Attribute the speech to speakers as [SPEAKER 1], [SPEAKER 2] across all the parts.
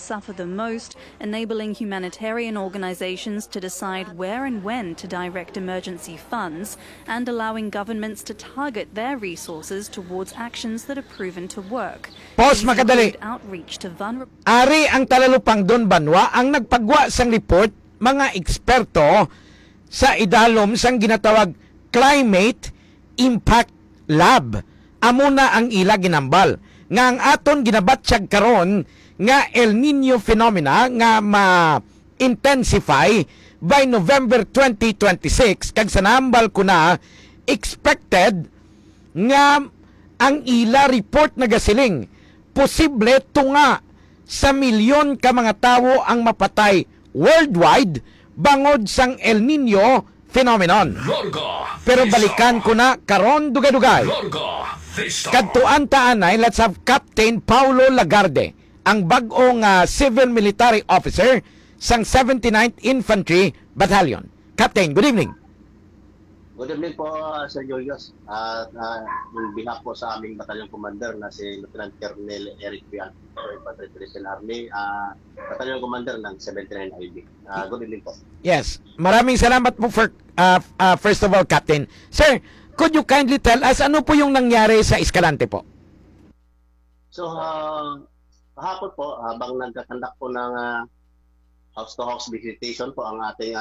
[SPEAKER 1] suffer the most, enabling humanitarian organizations to decide where and when to direct emergency funds, and allowing governments to target their resources towards actions that are proven to work.
[SPEAKER 2] Pause makadali.
[SPEAKER 1] Outreach to vulnerable...
[SPEAKER 2] Ari ang talalupang Don Banwa ang nagpagwa sang report mga eksperto sa idalom sang ginatawag Climate Impact Lab. Amo na ang ila ginambal nga ang aton ginabatsyag karon nga El Nino phenomena nga ma-intensify by November 2026 kag sa nambal ko na expected nga ang ila report na gasiling posible tunga sa milyon ka mga tawo ang mapatay worldwide bangod sang El Nino phenomenon. Pero balikan ko na karon dugay-dugay. Kadtuan taanay, let's have Captain Paulo Lagarde, ang bagong civil military officer sang 79th Infantry Battalion. Captain, good evening.
[SPEAKER 3] Good evening po, Sir Julius. On behalf po sa aming batalyon commander na si Lieutenant Colonel Eric Bian, Infantry Philippine Army, batalyon commander ng 79 IB. Good evening po.
[SPEAKER 2] Yes, maraming salamat po for, first of all, Captain. Sir, could you kindly tell us ano po yung nangyari sa Escalante po?
[SPEAKER 3] So, kahapon po, habang nagkakandak po ng house-to-house visitation po ang ating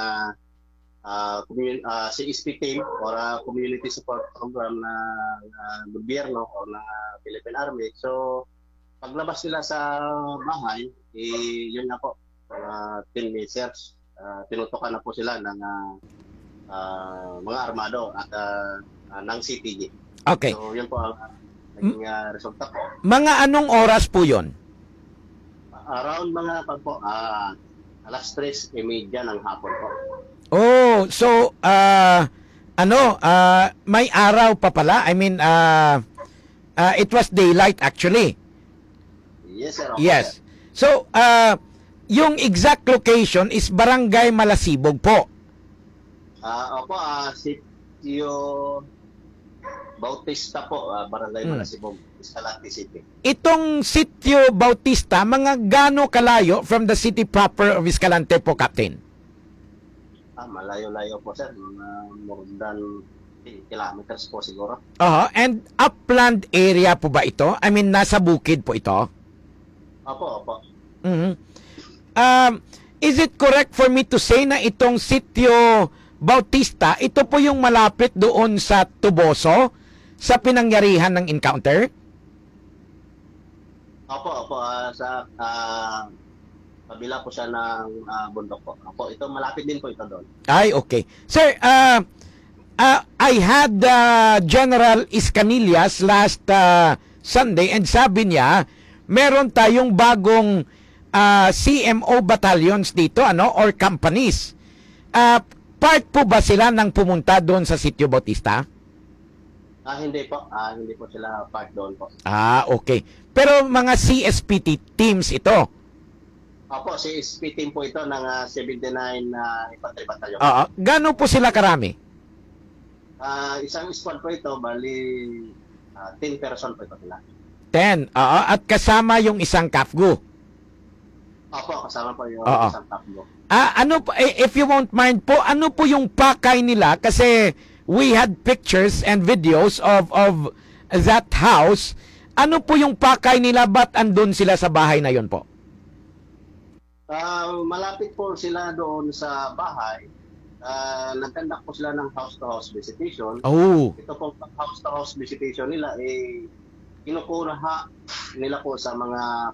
[SPEAKER 3] CSP team or Community Support Program na gobyerno o ng Philippine Army. So, paglabas nila sa bahay, yun na po, team measures. Tinutukan na po sila ng mga armado at ng CTG.
[SPEAKER 2] Okay.
[SPEAKER 3] So, yun po ang naging resulta po.
[SPEAKER 2] Mga anong oras po yun?
[SPEAKER 3] Around mga alas 3:30 ng hapon po.
[SPEAKER 2] Oh, so may araw pa pala. I mean, it was daylight actually.
[SPEAKER 3] Yes, sir. Okay,
[SPEAKER 2] yes.
[SPEAKER 3] Sir.
[SPEAKER 2] So, yung exact location is Barangay Malasibog po.
[SPEAKER 3] Opo, Sitio Bautista po, Barangay Malasibog, Escalante City.
[SPEAKER 2] Itong Sitio Bautista, mga gaano kalayo from the city proper of Escalante po, Captain?
[SPEAKER 3] Malayo-layo po, sir. More than 10 kilometers po siguro.
[SPEAKER 2] And upland area po ba ito? I mean, nasa bukid po ito?
[SPEAKER 3] Opo.
[SPEAKER 2] Is it correct for me to say na itong Sitio Bautista, ito po yung malapit doon sa Tuboso sa pinangyarihan ng encounter?
[SPEAKER 3] Opo. Sa kabila po siya ng bundok po. Opo, ito malapit din po ito doon.
[SPEAKER 2] Ay, okay. Sir, I had General Iscanillas last Sunday and sabi niya, meron tayong bagong CMO battalions dito, or companies. Part po ba sila nang pumunta doon sa Sitio Bautista?
[SPEAKER 3] Hindi po. Hindi po sila part doon po.
[SPEAKER 2] Okay. Pero mga CSPT teams ito?
[SPEAKER 3] Opo, CSP team po ito ng 79 Infantry Battalion.
[SPEAKER 2] Gano po sila karami?
[SPEAKER 3] Isang squad po ito, bali 10 person po ito sila.
[SPEAKER 2] 10. At kasama yung isang CAFGU?
[SPEAKER 3] Opo, kasama po yung isang CAFGU.
[SPEAKER 2] If you won't mind po, ano po yung pakay nila? Kasi we had pictures and videos of that house. Ano po yung pakay nila? Ba't andun sila sa bahay na yun po?
[SPEAKER 3] Malapit po sila doon sa bahay. Nagkandak po sila ng house-to-house visitation. Ito po house-to-house visitation nila, kinukuha nila po sa mga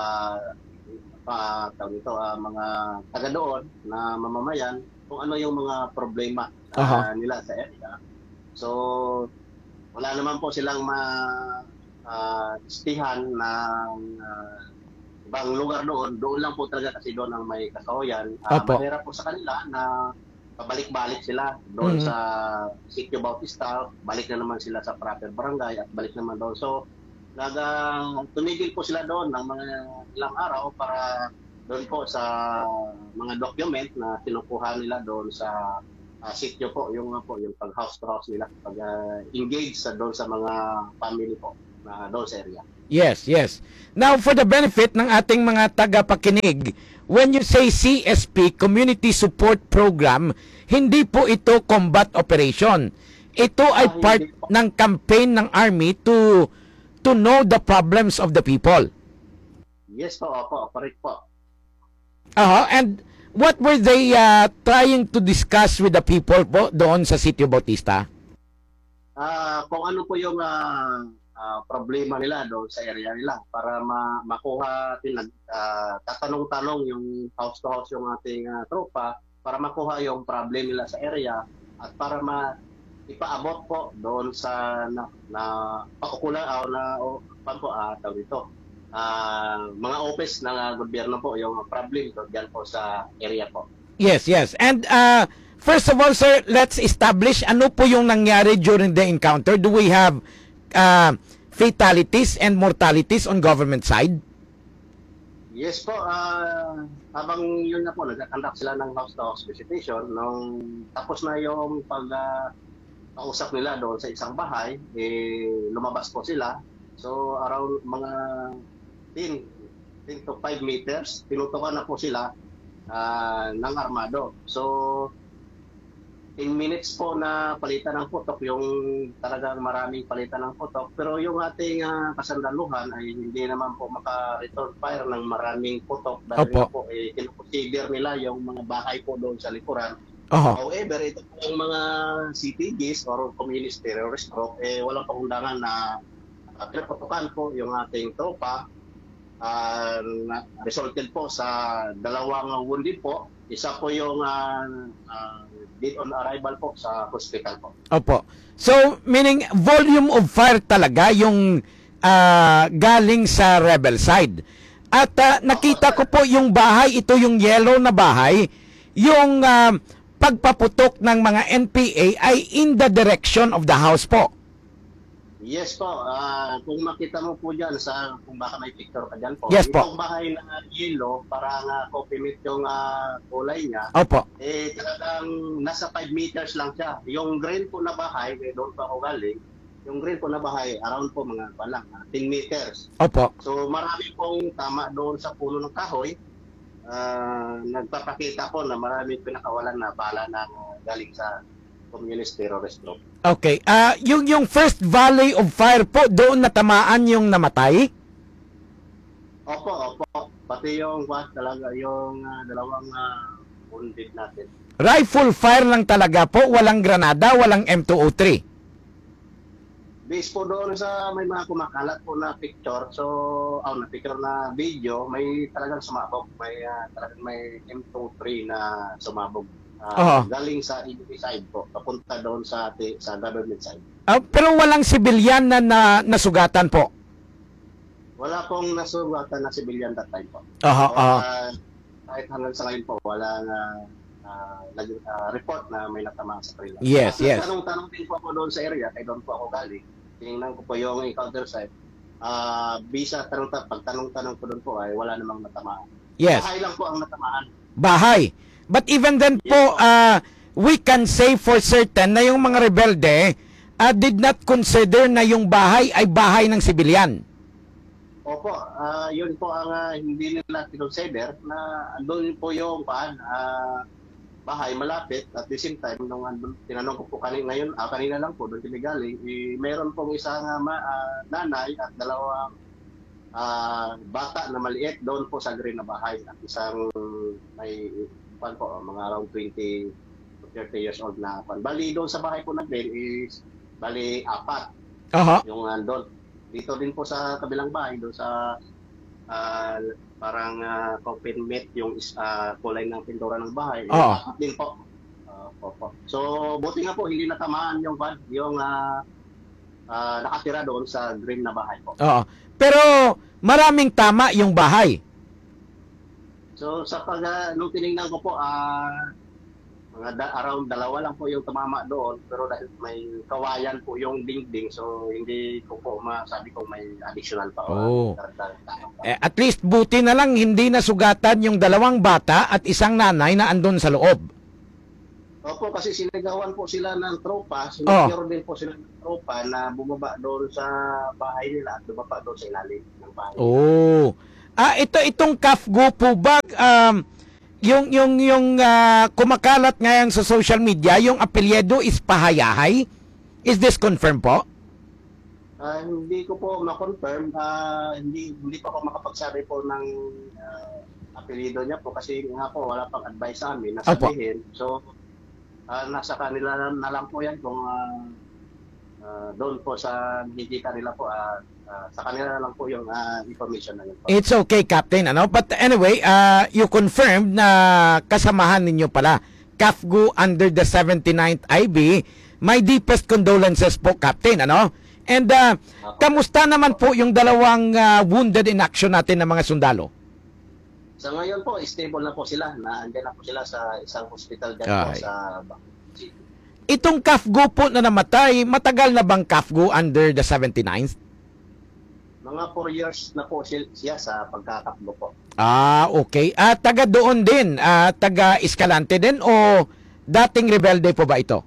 [SPEAKER 3] mga taga doon na mamamayan kung ano yung mga problema nila sa area. So, wala naman po silang istihan ng ibang lugar doon. Doon lang po talaga kasi doon ang may kasawayan. Mahirap po sa kanila na pabalik-balik sila doon sa Sitio Bautista, balik na naman sila sa proper barangay at balik naman doon. So, tumigil po sila doon ng mga ilang araw para doon po sa mga document na kinukuha nila doon sa sitio po, yung pag house to house nila, pag engage doon sa mga family po. doon sa area.
[SPEAKER 2] Yes, yes. Now, for the benefit ng ating mga tagapakinig, when you say CSP, Community Support Program, hindi po ito combat operation. Ito ay part ng campaign ng Army to know the problems of the people.
[SPEAKER 3] Yes po, opo, correct po.
[SPEAKER 2] And what were they trying to discuss with the people po doon sa Sitio Bautista?
[SPEAKER 3] Kung ano po yung problema nila doon sa area nila para makuha tatanong-tanong yung house to house yung ating tropa para makuha yung problem nila sa area at para ipaabot po doon sa paukulan tawag dito. Mga office ng gobyerno po yung problem to diyan po sa area po.
[SPEAKER 2] Yes, yes. And first of all, sir, let's establish ano po yung nangyari during the encounter. Do we have fatalities and mortalities on government side?
[SPEAKER 3] Yes po, habang yun na po, nag-conduct sila ng house-to-house visitation. Nung tapos na yung pag-pausap nila doon sa isang bahay, lumabas po sila. So around mga 10 to 5 meters, tinutukan na po sila ng armado. So 10 minutes po na palitan ng putok, yung talagang maraming palitan ng putok. Pero yung ating kasandaluhan ay hindi naman po maka-return fire ng maraming putok dahil po kinukonsider nila yung mga bahay po doon sa likuran. However, ito po yung mga CTGs or communist terrorist group, walang pakundangan na pinaputukan po yung ating tropa. Resulted po sa 2 wounded po. Isa po yung dead on arrival po sa hospital po.
[SPEAKER 2] Opo. So, meaning volume of fire talaga yung galing sa rebel side. At nakita ko po yung bahay, ito yung yellow na bahay, yung pagpaputok ng mga NPA ay in the direction of the house po.
[SPEAKER 3] Yes po. Kung makita mo po dyan, kung baka may picture ka dyan po.
[SPEAKER 2] Yes po.
[SPEAKER 3] Itong bahay na yellow, parang coffee meat yung kulay niya.
[SPEAKER 2] Opo.
[SPEAKER 3] Talagang nasa 5 meters lang siya. Yung green po na bahay, doon pa ako galing, yung green po na bahay, around po mga 10 meters.
[SPEAKER 2] Opo.
[SPEAKER 3] So marami pong tama doon sa puno ng kahoy. Nagpapakita po na maraming pinakawalan na bala na galing sa communist terrorist group.
[SPEAKER 2] Okay. Yung first volley of fire po, doon natamaan yung namatay?
[SPEAKER 3] Opo. Pati yung talaga yung dalawang wounded natin.
[SPEAKER 2] Rifle fire lang talaga po, walang granada, walang M203.
[SPEAKER 3] Based po doon sa may mga kumakalat po na picture, na picture na video, may talagang sumabog, may M23 na sumabog. Galing sa enemy side po, papunta doon sa government side.
[SPEAKER 2] Pero walang sibilyan na nasugatan po?
[SPEAKER 3] Wala pong nasugatan na civilian that time po. Kahit hanggang sa ngayon po, walang report na may natama sa kanila.
[SPEAKER 2] Yes.
[SPEAKER 3] Tanong din po ako doon sa area, kaya doon po ako galing. Tingnan ko po yung encounter site. Pagtanong-tanong ko doon po ay wala namang natamaan.
[SPEAKER 2] Yes.
[SPEAKER 3] Bahay lang po ang natamaan.
[SPEAKER 2] Bahay. But even then po, we can say for certain na yung mga rebelde did not consider na yung bahay ay bahay ng sibilyan.
[SPEAKER 3] Opo, yun po ang hindi nila consider na doon po yung bahay malapit. At the same time, nung tinanong ko po kanina lang po doon galing, mayroon pong isang nanay at 2 bata na maliit doon po sa green na bahay. At isang may mga around 20 to 30 years old na Bali doon sa bahay po na green is 4. Yung doon. Dito din po sa kabilang bahay, doon sa parang coffin mat yung kulay ng pintura ng bahay. Din po. So, buti nga po, hindi natamaan yung nakatira doon sa green na bahay po.
[SPEAKER 2] Pero maraming tama yung bahay.
[SPEAKER 3] So, nung tinignan ko po, around 2 lang po yung tumama doon. Pero dahil may kawayan po yung dingding, so hindi ko po masabi ko may additional pa.
[SPEAKER 2] At least buti na lang hindi nasugatan yung 2 bata at isang nanay na andun sa loob.
[SPEAKER 3] Opo, kasi sinigawan po sila ng tropa, siniguro din po sila ng tropa na bumaba doon sa bahay nila at bumaba doon sa ilalim ng bahay.
[SPEAKER 2] Oh. Itong Kafgo po ba, yung kumakalat ngayon sa social media, yung apelyido is Pahayahay? Is this confirmed po?
[SPEAKER 3] Hindi ko po ma-confirm. Hindi pa ako makapagsabi po ng apelyido niya po kasi nga po wala pang advice sa amin na sabihin. So, nasa kanila na lang po yan kung doon po sa hihita nila po sa kanila na lang po yung information na yun po.
[SPEAKER 2] It's okay, Captain. But anyway, you confirmed na kasamahan ninyo pala Kafgo under the 79th IB. My deepest condolences po, Captain. And kamusta naman po yung dalawang wounded in action natin ng mga sundalo?
[SPEAKER 3] Sa ngayon po, stable na po sila. Nandiyan na po sila sa isang hospital dyan po sa Bacolod City.
[SPEAKER 2] Itong Kafgo po na namatay, matagal na bang Kafgo under the 79th?
[SPEAKER 3] Mga 4 years na po siya sa pagkakapgo po.
[SPEAKER 2] Okay. Taga doon din? Taga Escalante din o dating rebelde po ba ito?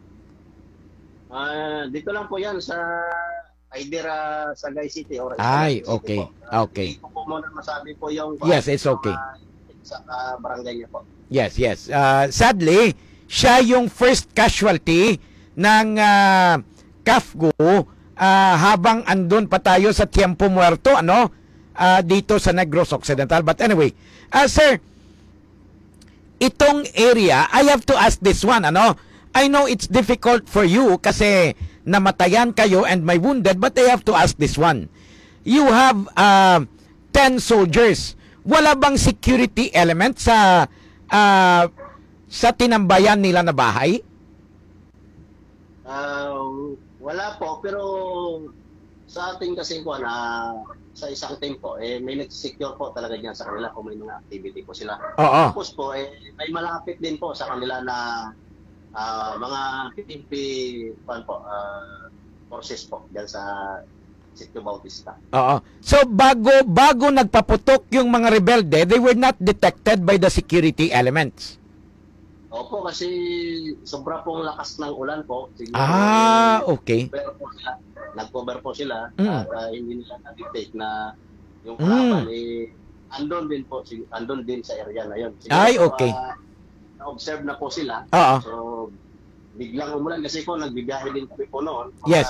[SPEAKER 3] Dito lang po yan sa Aidera, Sagay City. Or
[SPEAKER 2] okay.
[SPEAKER 3] City po.
[SPEAKER 2] Okay.
[SPEAKER 3] Hindi ko po muna masabi po yung
[SPEAKER 2] yes, it's okay.
[SPEAKER 3] Sa barangay niya po.
[SPEAKER 2] Yes. Sadly, siya yung first casualty ng Kafgo habang andun pa tayo sa Tiempo Muerto, dito sa Negros Occidental. But anyway, sir, itong area, I have to ask this one, I know it's difficult for you kasi namatayan kayo and may wounded, but I have to ask this one. You have 10 soldiers. Wala bang security element sa tinambayan nila na bahay?
[SPEAKER 3] Wala po, pero sa ating kasi po sa isang team po, may nag-secure po talaga dyan sa kanila kung may mga activity po sila. Tapos po, may malapit din po sa kanila na mga PNP forces po dyan sa Sitio Bautista.
[SPEAKER 2] So bago nagpaputok yung mga rebelde, they were not detected by the security elements.
[SPEAKER 3] Opo, kasi sobra pong lakas ng ulan po. Siguro,
[SPEAKER 2] okay.
[SPEAKER 3] Nag-cover po sila at hindi nila na-detect na yung kalaban andun din sa area na yun. Siguro,
[SPEAKER 2] okay.
[SPEAKER 3] Na-observe na po sila. So, biglang umulan kasi po, nagbibiyahe din kami po noon.
[SPEAKER 2] Yes.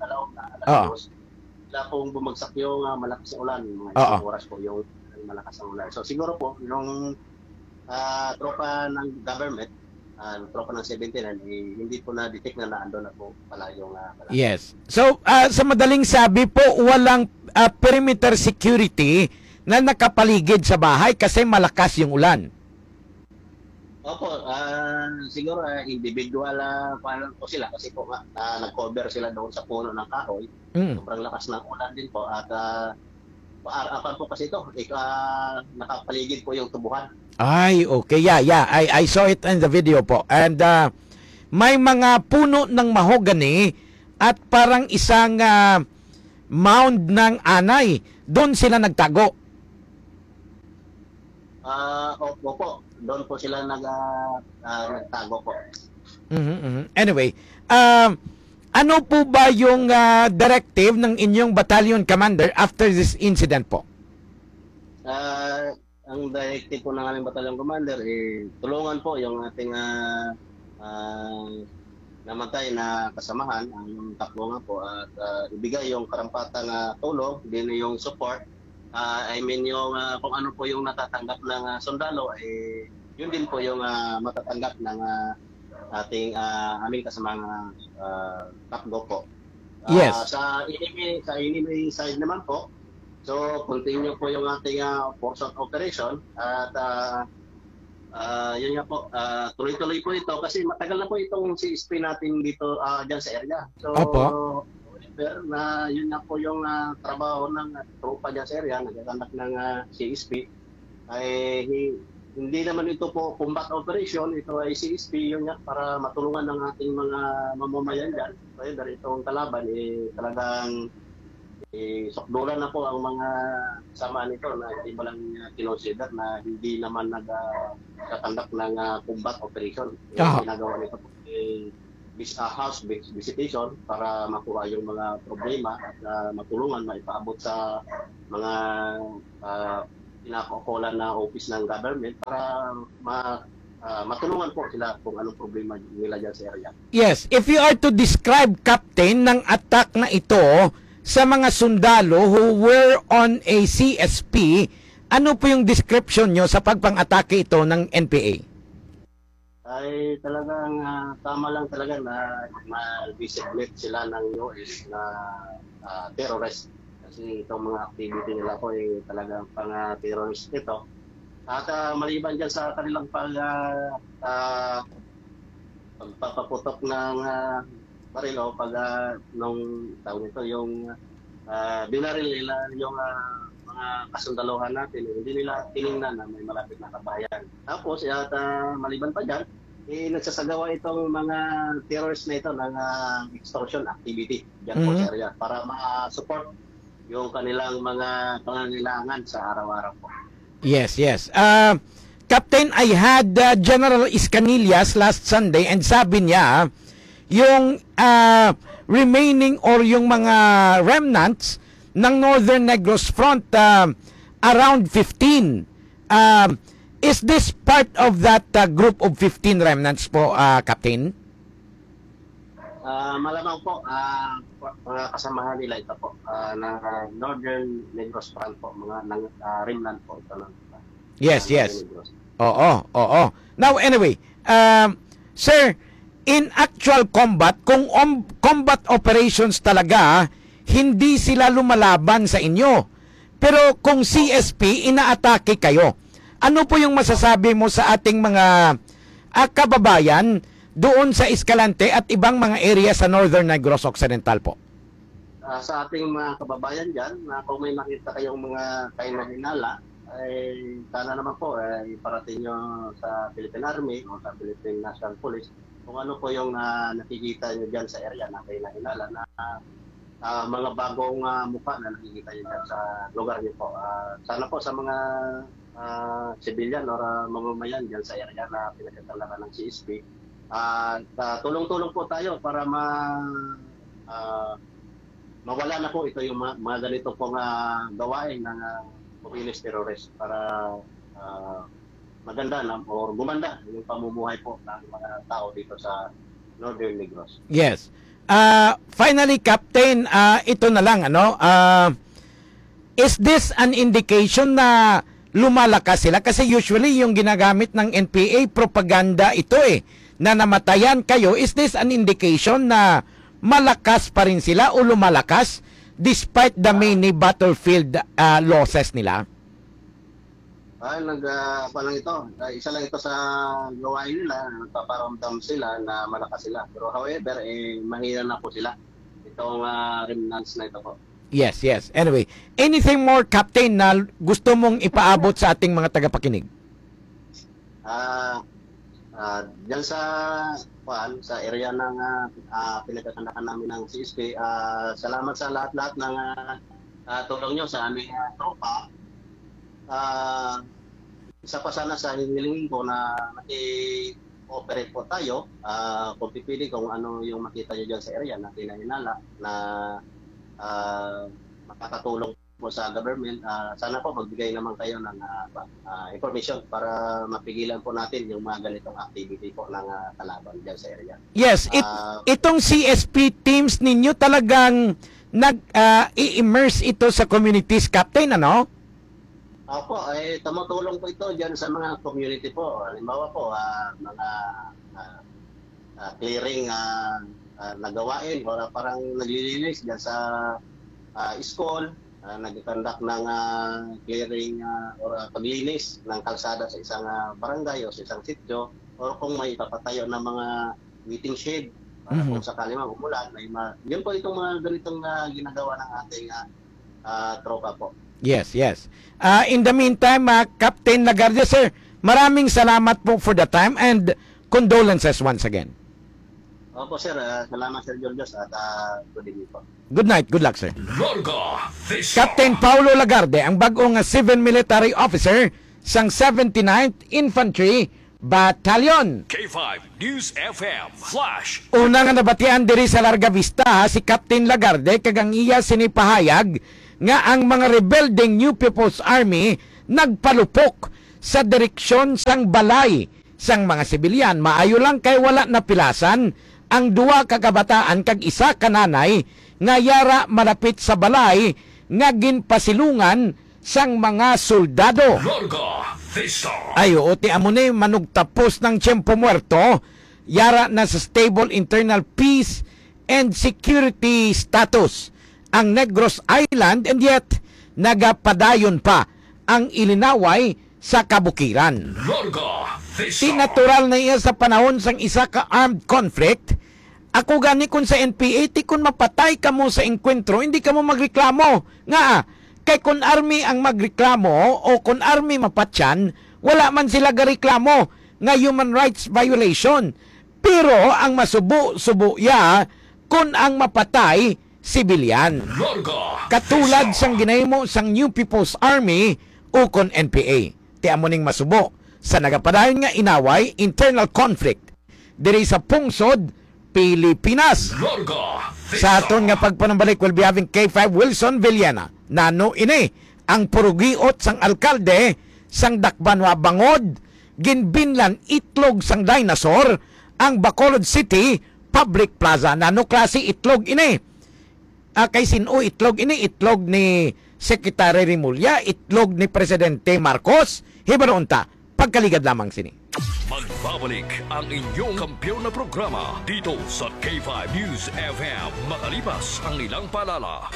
[SPEAKER 3] Wala pong bumagsak yung malakas na ulan. Mga isang oras po yung malakas na ulan. So, siguro po, yung tropa ng government, tropa ng 79, hindi po na-detect na naandun na po pala yung
[SPEAKER 2] yes. So, sa madaling sabi po, walang perimeter security na nakapaligid sa bahay kasi malakas yung ulan.
[SPEAKER 3] Opo, siguro individual po sila kasi po nag-cover sila doon sa puno ng kahoy. Sobrang lakas ng ulan din po at apan po kasi ito, nakapaligid po yung tubuhan.
[SPEAKER 2] Okay. Yeah. I saw it in the video po. And may mga puno ng mahogany at parang isang mound ng anay. Doon sila nagtago.
[SPEAKER 3] Opo. Doon po sila nagtago po.
[SPEAKER 2] Anyway, ano po ba yung directive ng inyong battalion commander after this incident po?
[SPEAKER 3] Ang directive po ng aming battalion commander, tulungan po yung ating namatay na kasamahan, ang takbo nga po, at ibigay yung karampatang tulong, din yung support. Yung kung ano po yung natatanggap ng sundalo, yun din po yung matatanggap ng aming kasamang takbo po.
[SPEAKER 2] Yes.
[SPEAKER 3] Sa enemy side naman po, so continue po yung ating force of operation at yun nga po, tuloy-tuloy po ito kasi matagal na po itong CSP natin dito dyan sa area. So, yun nga po yung trabaho ng tropa dyan sa area, nagkakandak ng CSP. Hindi naman ito po combat operation, ito ay CSP, yun nga, para matulungan ng ating mga mamamayan dyan. So, dari itong kalaban, talagang Sukdulan na po ang mga kasama nito na hindi mo lang kinonsider na hindi naman nagkakandak ng combat operation. Yung ginagawa nito po house visitation para makuha yung mga problema at matulungan, maipaabot sa mga pinakokolan na office ng government para matulungan po sila kung anong problema nila dyan sa area.
[SPEAKER 2] Yes, if you are to describe, Captain, ng attack na ito sa mga sundalo who were on a CSP, ano po yung description nyo sa pagpang-atake ito ng NPA?
[SPEAKER 3] Ay talagang tama lang talaga na ma-designate sila ng US na terrorist. Kasi itong mga activity nila po ay talagang pang-terrorist ito. At maliban dyan sa kanilang pagpapaputok ng baril o nung taon ito, yung binaril nila yung mga kasundaluhan natin, hindi nila tiningnan na may malapit na kabayan. Tapos, maliban pa dyan, nagsasagawa itong mga terrorists na ito ng extortion activity dyan po sa area para ma-support yung kanilang mga pangangailangan sa araw-araw po.
[SPEAKER 2] Yes, yes. Captain, I had General Iscanillas last Sunday and sabi niya, yung remaining or yung mga remnants ng Northern Negros Front, around 15. Is this part of that group of 15 remnants po, Captain?
[SPEAKER 3] Malamang po, mga kasamahan nila ito po, ng Northern Negros Front po, mga remnant po ito lang.
[SPEAKER 2] Yes, yes. Oo. Now, anyway, sir, in actual combat, kung combat operations talaga, hindi sila lumalaban sa inyo. Pero kung CSP, inaatake kayo. Ano po yung masasabi mo sa ating mga kababayan doon sa Escalante at ibang mga area sa Northern Negros Occidental po?
[SPEAKER 3] Sa ating mga kababayan dyan, kung may makita kayong mga kainahinala, ay sana naman po iparating nyo sa Philippine Army o sa Philippine National Police kung ano po yung nakikita nyo dyan sa area na kainahinala na mga bagong mukha na nakikita nyo dyan sa lugar nyo po. Sana po sa mga civilian o mamamayan dyan sa area na pinagkatalakan ng CSP, tulong-tulong po tayo para mawala na po ito yung mga ganito pong gawain ng communist terrorist para maganda na o gumanda yung pamumuhay po ng mga tao dito sa Northern Negros.
[SPEAKER 2] Yes. Finally, Captain, ito na lang, is this an indication na lumalakas sila? Kasi usually yung ginagamit ng NPA, propaganda ito na namatayan kayo. Is this an indication na malakas pa rin sila o lumalakas despite the many battlefield losses nila?
[SPEAKER 3] Lang ito. Isa lang ito sa gawain nila. Nagpaparamdam sila na malakas sila. Pero however, mahina na po sila. Itong remnants na ito po.
[SPEAKER 2] Yes, yes. Anyway, anything more, Captain, na gusto mong ipaabot sa ating mga tagapakinig?
[SPEAKER 3] Diyan sa area ng pinagkakanakan namin ng CSP, salamat sa lahat-lahat ng tulong nyo sa aming tropa. Isa pa sana sa hihilingin ko na maki-operate po tayo kung pipili kung ano yung makita nyo dyan sa area na kinahinala na makakatulong po sa government. Sana po magbigay naman kayo ng information para mapigilan po natin yung mga ganitong activity po ng kalaban dyan sa area.
[SPEAKER 2] Yes, itong CSP teams ninyo talagang nag-i-immerse ito sa communities, Captain, ano?
[SPEAKER 3] Opo, tumutulong po ito dyan sa mga community po. Halimbawa po, mga clearing nagawain o parang naglilinis dyan sa school, nagkandak ng clearing or paglinis ng kalsada sa isang barangay o sa isang sitio, o kung may papatayo ng mga waiting shed para kung sakali man umulan, yun po itong mga ganitong ginagawa ng ating tropa po.
[SPEAKER 2] Yes, yes. In the meantime, Captain Lagarde, sir, maraming salamat po for the time and condolences once again.
[SPEAKER 3] Opo sir, salamat Sir Georgios at good evening po.
[SPEAKER 2] Good night, good luck, sir.
[SPEAKER 4] Larga this
[SPEAKER 2] Captain Paulo Lagarde, ang bagong civil military officer sang 79th Infantry Battalion.
[SPEAKER 4] K5 News FM Flash.
[SPEAKER 2] Una nga nabatian diri sa Larga Vista si Captain Lagarde kagang iya sinipahayag nga ang mga rebelding New People's Army nagpalupok sa direksyon sang balay sang mga sibilyan. Maayo lang kay wala napilasan ang duwa ka kabataan kag isa ka nanay nga yara malapit sa balay nga ginpasilungan sang mga soldado.
[SPEAKER 4] Larga Vista.
[SPEAKER 2] Ay, ti amo ni manugtapos ng tiyempo muerto, yara na sa stable internal peace and security status ang Negros Island, and yet nagapadayon pa ang ilinaway sa kabukiran.
[SPEAKER 4] Larga Vista.
[SPEAKER 2] Tinatural na iya sa panahon sang isa ka armed conflict. Ako gani kung sa NPA, ti kung mapatay ka mo sa enkwentro, hindi ka mo magreklamo. Nga, kay kung army ang magreklamo o kung army mapatyan, wala man sila gareklamo nga human rights violation. Pero ang masubo-subo ya kung ang mapatay, sibilyan.
[SPEAKER 4] Larga
[SPEAKER 2] Katulad sang ginahimo sang New People's Army o kon NPA. Ti amo ning masubo sa nagapadayon nga inaway, internal conflict diri sa pungsod Pilipinas.
[SPEAKER 4] Larga
[SPEAKER 2] Sa aton nga pagpanambalik, we'll be having K5 Wilson Villena. Nano ini ang purugiot sang alkalde sang Dakbanwa Bangod, ginbinlan itlog sang dinosaur ang Bacolod City Public Plaza. Nano klase itlog ini? Kay sino itlog ini? Itlog ni Secretary Rimulya, itlog ni Presidente Marcos. Hibaronta, pagkaligad lamang sini.
[SPEAKER 4] Magbabalik ang inyong kampiyon na programa dito sa K5 News FM makalipas ang ilang paalala.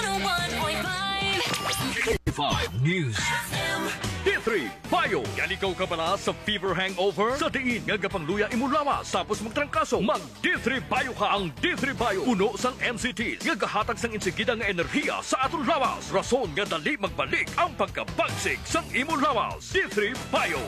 [SPEAKER 4] K5 News FM D3 Bayo. Yan ikaw ka pala sa fever hangover? Sa diin nga gapangluya imulawas tapos magtrangkaso. Mag D3 Bayo ka. Ang D3 Bayo puno sang MCT nga gahatag sang insigida nga enerhiya sa atong lawas. Rason nga dali magbalik ang pagkabagsig sang imulawas. D3 Bayo.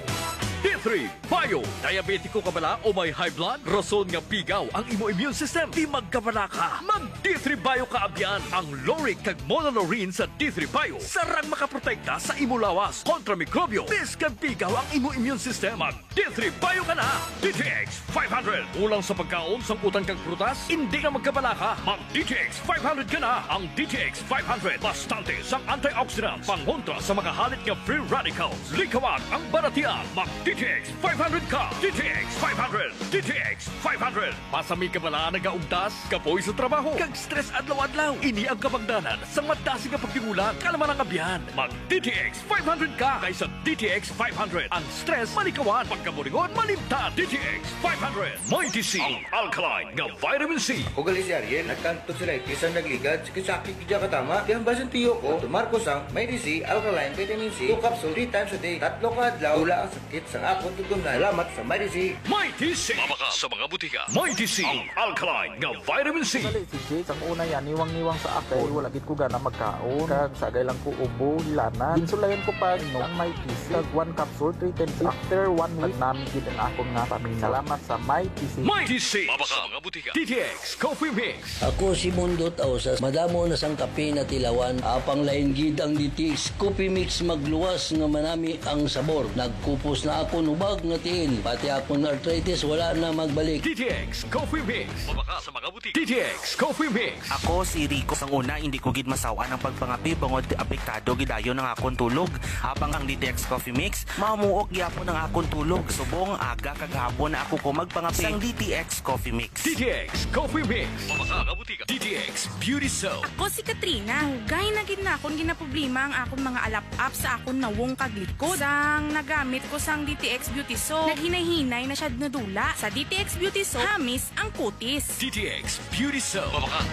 [SPEAKER 4] D3 Bayo. Diabetiko ka bala o may high blood? Rason nga pigaw ang imo immune system. Di magkabala ka. Mag D3 Bayo ka abyan. Ang Loric kag Monolorine sa D3 Bayo sarang makaprotekta sa imo lawas kontra mikrobyo. Biskag pigaw ang imo immune system. Mag D3 Bayo ka na. DTX 500. Ulang sa pagkaon sang utang kag prutas, hindi ka magkabala ka. Mag DTX 500 ka na. Ang DTX 500 bastante sang antioxidants pangontra sa mga halit nga free radicals. Likawan ang baratian. Mag DTX 500 ka. DTX 500. DTX 500. Pasami ka bala nagaugdas, kapoy sa trabaho, kag stress adlaw-adlaw. Ini ang kabangdanan sa madasi nga pagtingulan. Kalaman ang abyan. Mag DTX 500 ka kaysa DTX 500. Ang stress malikawan, pagkaburingon malimtan. DTX 500. May DC ang alkaline nga vitamin C.
[SPEAKER 5] O gali si Ariel, nagkanto sila isang nagligad, sakit kidya katama, di ang basan tiyo ko, Marcos ang may DC, alkaline, vitamin C, 2 capsule, 3 times a day, 3 ka adlaw, wala ang sakit sa akong tutunan. Salamat sa may DC.
[SPEAKER 4] May DC. Mabaka sa mga butika. May DC ang alkaline nga vitamin C.
[SPEAKER 6] Dali si Jake, ang una yan, niwang-niwang sa ako. Wala gid ko gana magkaon. Kag sagay lang ko ubo, hilanan. Ginsulayan ko pa no, ang may PC. Kag 1 capsule, 3 times. After 1 week, namin gid ang akong nga pamilya. Salamat sa may PC.
[SPEAKER 4] May DC. Mabaka sa mga butika. DTX Coffee Mix.
[SPEAKER 7] Ako si Mundo Tausas, madamo na sang kape na tilawan, apang lain gid ang DTX Coffee Mix magluwas nga manami ang sabor. Nagkupos na ako nubag nga tiil, pati ako na arthritis wala na magbalik.
[SPEAKER 4] DTX Coffee Mix. Mabaka sa mga butika. DTX Coffee Mix.
[SPEAKER 8] Ako si Rico. Sang una, hindi ko gid masawa ng pagpangapi bangod apektado gidayon ng akong tulog. Habang ang DTX Coffee Mix, mamuok gyapon ang akong tulog. Subong aga kagahapon na ako ko magpangapi sang DTX Coffee Mix.
[SPEAKER 4] DTX Coffee Mix. Mabaka sa butika. DTX Beauty Soap.
[SPEAKER 9] Ako si Katrina. Hugay na gid na akong ginaproblema ang akong mga alap-up sa akong nawong kaglikod. Sang nagamit ko sang DTX Beauty Soap, naghinay-hinay na siya nadula. Sa DTX Beauty Soap, hamis ang kutis.
[SPEAKER 4] DTX Beauty Soap. Mabaka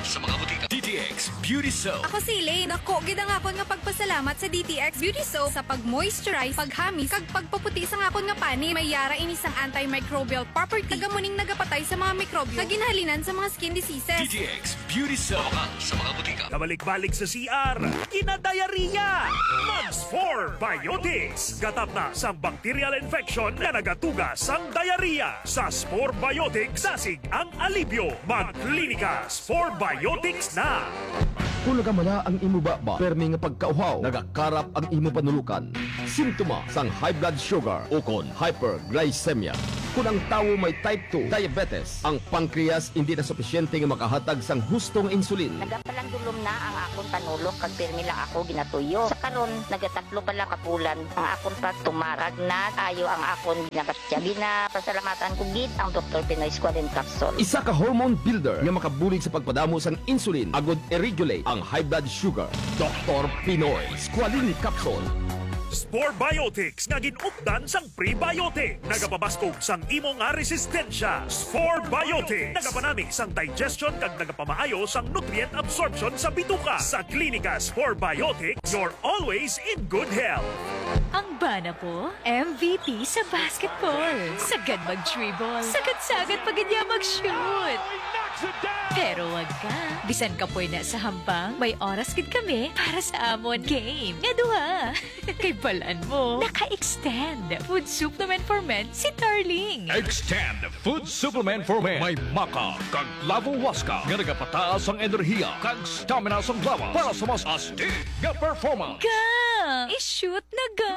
[SPEAKER 4] sa mga butika. DTX Beauty Soap.
[SPEAKER 10] Ako si Elaine. Ako, gidang akon nga pagpasalamat sa DTX Beauty Soap sa pag-moisturize, paghamis, kag pagpaputi sa akon nga pani. May yara inisang antimicrobial property. Nagamuning nagapatay sa mga mikrobyo. Naginhalinan sa mga skin diseases.
[SPEAKER 4] DTX Beauty Soap sa mga butika.
[SPEAKER 11] Kabalik-balik sa CR, kinadayariya! Mags 4 Biotics. Gatap na sang bacterial infection na nagatugas sang diarrhea. Sa Spore Biotics, dasig ang alibyo. Mag-Klinika Spore Biotics na!
[SPEAKER 12] Kung nagamala ang imo baba, permi nga pagkauhaw, nagakarap ang imo panulukan. Simptoma sang high blood sugar o kon hyperglycemia. Kung ang tawo may type 2 diabetes, ang pancreas hindi na sufisyente nga makahatag sang hustong insulin.
[SPEAKER 13] Nagapalandulom na ang akong panulok kag permi lang ako ginatuyo. Sa karon nagatatlo pala kapulan ang akong pagtumarag na ayo ang akong ginakatyabi na pasalamatan ko gid ang Dr. Pinoy Squalene Capsule.
[SPEAKER 12] Isa ka hormone builder nga makabulig sa pagpadamo sang insulin agod i-regulate ang high blood sugar. Dr. Pinoy Squalene Capsule.
[SPEAKER 11] Spore Biotics nga ginupdan sang prebiotic. Nagapabaskog sang imo nga resistensya. Spore Biotics. Nagapanami sang digestion kag nagapamaayo sang nutrient absorption sa bituka. Sa Klinika Spore Biotics, you're always in good health.
[SPEAKER 14] Ang bana po, MVP sa basketball. Sagad mag-dribble. Sagad-sagad pag niya mag-shoot. Pero wag ka. Bisan ka po na sa hambang, may oras gid kami para sa amon game. Nga duha. Kay balaan mo, naka-extend. Food supplement for men si Darling.
[SPEAKER 4] Extend Food Supplement for Men. May maka kag lavo waska nga nagapataas ang enerhiya kag stamina sa lawas para sa mas astig nga performance.
[SPEAKER 14] Ga! I-shoot na ga!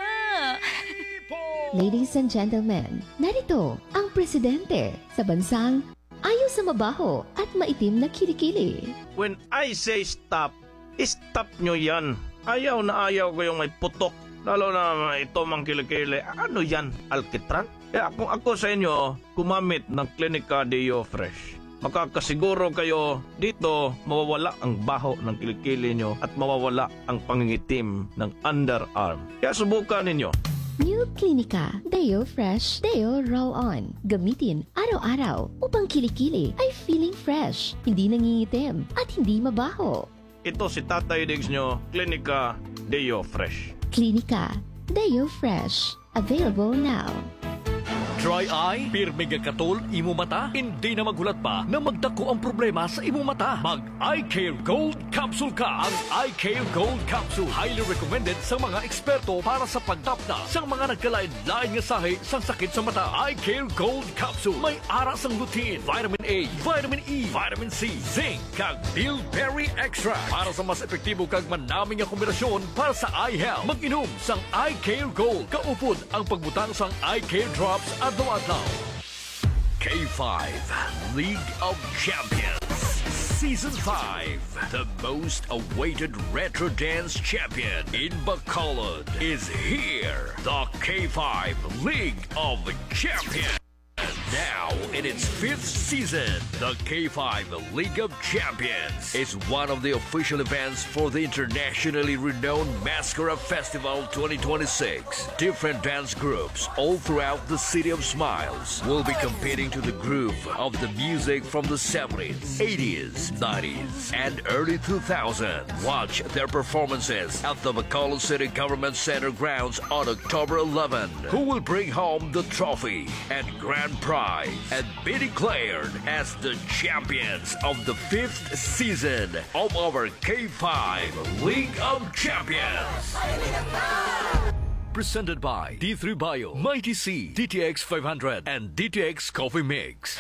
[SPEAKER 15] Ladies and gentlemen, narito ang presidente sa bansang ayaw sa mabaho at maitim na kilikili.
[SPEAKER 16] When I say stop, stop nyo yan. Ayaw na ayaw ko yung may putok. Lalo na ito mang kilikili. Ano yan? Alkitran? Kaya kung ako sa inyo, kumamit ng Klinika Deo Fresh. Makakasiguro kayo dito mawawala ang baho ng kilikili nyo at mawawala ang pangingitim ng underarm. Kaya subukan ninyo.
[SPEAKER 15] New Klinika Deo Fresh Deo Roll-On. Gamitin araw-araw upang kilikili ay feeling fresh, hindi nangingitim at hindi mabaho.
[SPEAKER 16] Ito si Tatay Diggs nyo, Klinika Deo Fresh.
[SPEAKER 15] Klinika Deo Fresh. Available now.
[SPEAKER 4] Dry eye? Pirmi nga katol, imo mata? Hindi na magulat pa na magdako ang problema sa imo mata. Mag-Eye Care Gold Capsule ka. Ang Eye Care Gold Capsule highly recommended sa mga eksperto para sa pagtapna sa mga nagkalain-lain nga sahi sa sakit sa mata. Eye Care Gold Capsule. May ara sang lutein, vitamin A, vitamin E, vitamin C, zinc, kag bilberry extract para sa mas epektibo kag manaming nga kombinasyon para sa eye health. Mag-inom sang Eye Care Gold. Kaupod ang pagbutang sang Eye Care Drops adlaw-adlaw. K5 League of Champions Season 5. The most awaited retro dance champion in Bacolod is here. The K5 League of Champions. Now, in its 5th season, the K5 League of Champions is one of the official events for the internationally renowned Mascara Festival 2026. Different dance groups all throughout the City of Smiles will be competing to the groove of the music from the 70s, 80s, 90s, and early 2000s. Watch their performances at the Bacolod City Government Center grounds on October 11. Who will bring home the trophy and grand prize and be declared as the champions of the 5th season of our K5 League of Champions. Presented by D3 Bio, Mighty C, DTX 500, and DTX Coffee Mix.